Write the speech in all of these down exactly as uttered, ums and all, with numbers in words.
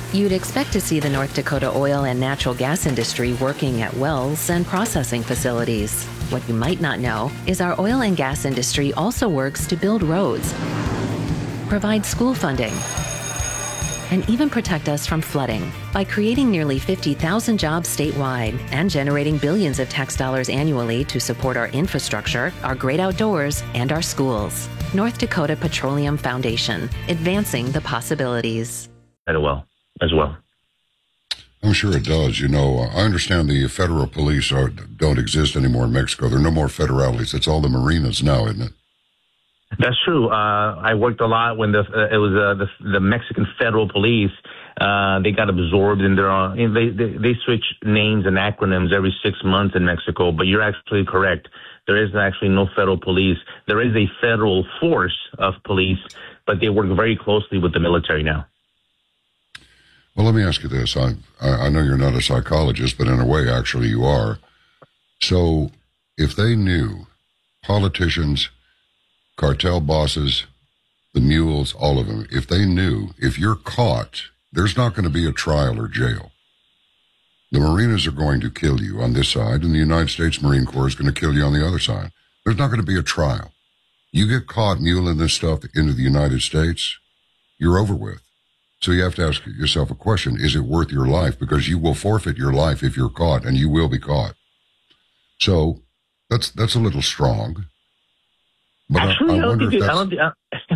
You'd expect to see the North Dakota oil and natural gas industry working at wells and processing facilities. What you might not know is our oil and gas industry also works to build roads, provide school funding, and even protect us from flooding by creating nearly fifty thousand jobs statewide and generating billions of tax dollars annually to support our infrastructure, our great outdoors, and our schools. North Dakota Petroleum Foundation, advancing the possibilities. As well, as well. I'm sure it does. You know, I understand the federal police are, don't exist anymore in Mexico. There are no more federales. It's all the marinas now, isn't it? That's true. Uh, I worked a lot when the uh, it was uh, the, the Mexican Federal Police. Uh, they got absorbed in their own. They, they they switch names and acronyms every six months in Mexico. But you're actually correct. There is actually no federal police. There is a federal force of police, but they work very closely with the military now. Well, let me ask you this. I I know you're not a psychologist, but in a way, actually, you are. So, if they knew politicians, cartel bosses, the mules, all of them, if they knew, if you're caught, there's not going to be a trial or jail. The Marinas are going to kill you on this side, and the United States Marine Corps is going to kill you on the other side. There's not going to be a trial. You get caught muling this stuff into the United States, you're over with. So you have to ask yourself a question, is it worth your life? Because you will forfeit your life if you're caught, and you will be caught. So that's that's a little strong. But Actually, I, I, I don't think it, I don't. Th-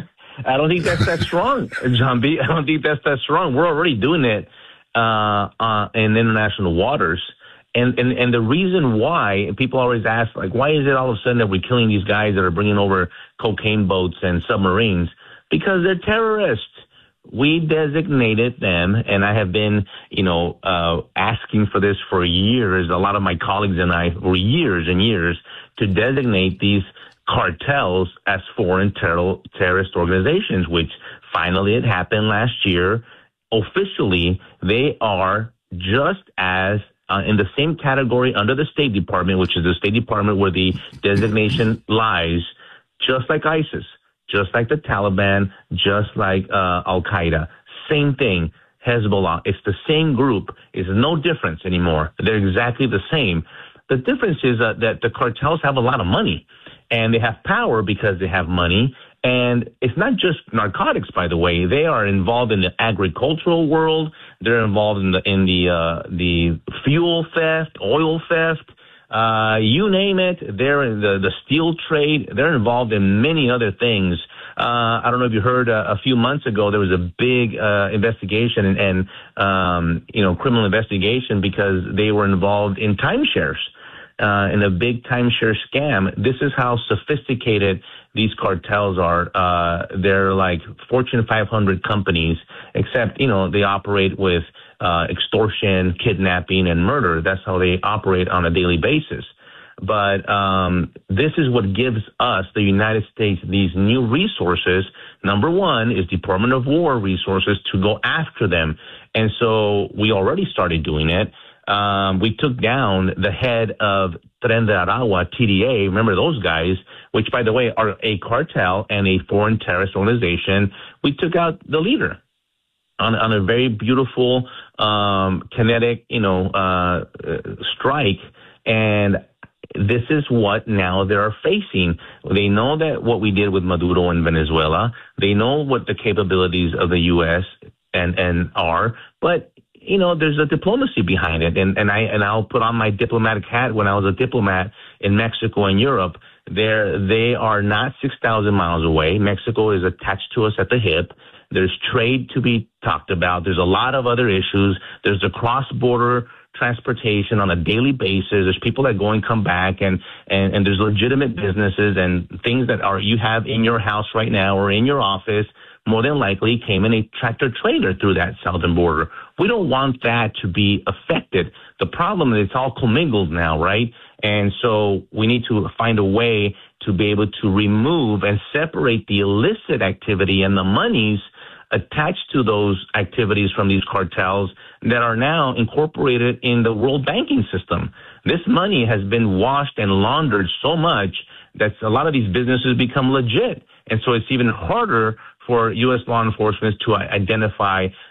I don't think that's that strong, John B. I don't think that's that strong. We're already doing it uh, uh, in international waters, and, and and the reason why people always ask, like, why is it all of a sudden that we're killing these guys that are bringing over cocaine boats and submarines? Because they're terrorists. We designated them, and I have been, you know, uh, asking for this for years. A lot of my colleagues and I, for years and years, to designate these cartels as foreign ter- terrorist organizations, which finally it happened last year. Officially, they are just as uh, in the same category under the State Department, which is the State Department where the designation lies, just like ISIS, just like the Taliban, just like uh, Al-Qaeda. Same thing. Hezbollah. It's the same group. It's no difference anymore. They're exactly the same. The difference is uh, that the cartels have a lot of money. And they have power because they have money. And it's not just narcotics, by the way. They are involved in the agricultural world. They're involved in the in the uh, the fuel theft, oil theft, uh, you name it. They're in the, the steel trade. They're involved in many other things. Uh, I don't know if you heard uh, a few months ago, there was a big uh, investigation and, and um, you know, criminal investigation because they were involved in timeshares. Uh, in a big timeshare scam. This is how sophisticated these cartels are. Uh, they're like Fortune five hundred companies, except, you know, they operate with uh, extortion, kidnapping, and murder. That's how they operate on a daily basis. But um, this is what gives us, the United States, these new resources. Number one is Department of War resources to go after them. And so we already started doing it. Um, we took down the head of Tren de Aragua, T D A. Remember those guys, which, by the way, are a cartel and a foreign terrorist organization. We took out the leader on, on a very beautiful, um, kinetic, you know, uh, strike. And this is what now they're facing. They know that what we did with Maduro in Venezuela. They know what the capabilities of the U S and, and are, but you know, there's a diplomacy behind it. And, and I, and I'll put on my diplomatic hat. When I was a diplomat in Mexico and Europe, they're, they are not six thousand miles away. Mexico is attached to us at the hip. There's trade to be talked about. There's a lot of other issues. There's the cross-border transportation on a daily basis. There's people that go and come back, and, and, and there's legitimate businesses and things that are, you have in your house right now or in your office, more than likely came in a tractor trailer through that southern border. We don't want that to be affected. The problem is it's all commingled now, right? And so we need to find a way to be able to remove and separate the illicit activity and the monies attached to those activities from these cartels that are now incorporated in the world banking system. This money has been washed and laundered so much that a lot of these businesses become legit. And so it's even harder for U S law enforcement to identify